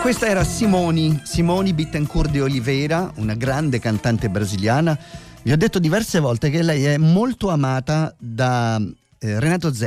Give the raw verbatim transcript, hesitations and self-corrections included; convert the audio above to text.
Questa era Simone, Simone Bittencourt de Oliveira, una grande cantante brasiliana. Vi ho detto diverse volte che lei è molto amata da eh, Renato Zero.